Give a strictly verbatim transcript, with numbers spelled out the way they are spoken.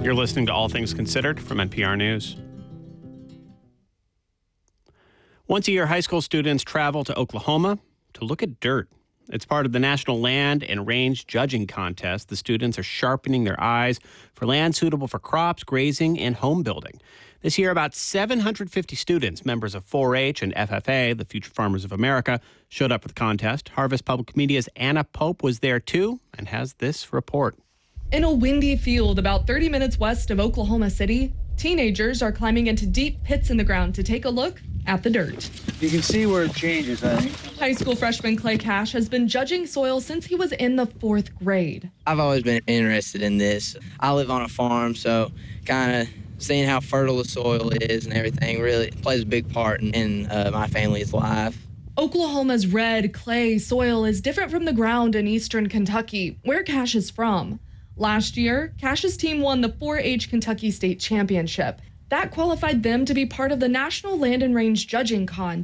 You're listening to All Things Considered from N P R News. Once a year, high school students travel to Oklahoma to look at dirt. It's part of the National Land and Range Judging Contest. The students are sharpening their eyes for land suitable for crops, grazing, and home building. This year, about seven hundred fifty students, members of four H and F F A, the Future Farmers of America, showed up for the contest. Harvest Public Media's Anna Pope was there too and has this report. In a windy field about thirty minutes west of Oklahoma City, teenagers are climbing into deep pits in the ground to take a look at the dirt. You can see where it changes, I think. High school freshman Clay Cash has been judging soil since he was in the fourth grade. I've always been interested in this. I live on a farm, so kind of seeing how fertile the soil is and everything really plays a big part in, in uh, my family's life. Oklahoma's red clay soil is different from the ground in eastern Kentucky, where Cash is from. Last year, Cash's team won the four H Kentucky State Championship. That qualified them to be part of the National Land and Range Judging Contest.